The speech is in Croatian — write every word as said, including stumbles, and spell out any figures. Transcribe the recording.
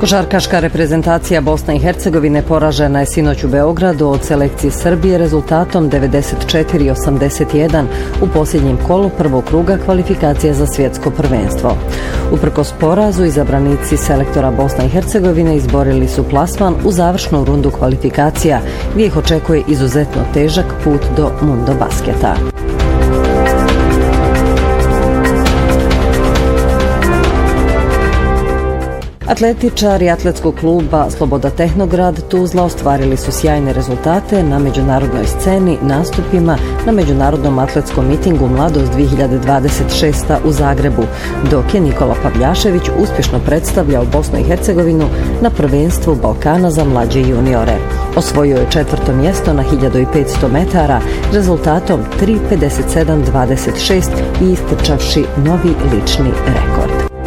Košarkaška reprezentacija Bosne i Hercegovine poražena je sinoć u Beogradu od selekcije Srbije rezultatom devedeset četiri osamdeset jedan u posljednjem kolu prvog kruga kvalifikacija za svjetsko prvenstvo. Uprkos porazu, izabranici selektora Bosne i Hercegovine izborili su plasman u završnu rundu kvalifikacija, gdje ih očekuje izuzetno težak put do Mundo Basketa. Atletičari atletskog kluba Sloboda Tehnograd Tuzla ostvarili su sjajne rezultate na međunarodnoj sceni nastupima na međunarodnom atletskom mitingu Mladost dvije hiljade dvadeset šest u Zagrebu, dok je Nikola Pavljašević uspješno predstavljao Bosnu i Hercegovinu na prvenstvu Balkana za mlađe juniore. Osvojio je četvrto mjesto na hiljadu petsto metara rezultatom tri pedeset sedam dvadeset šest i istrčavši novi lični rekord.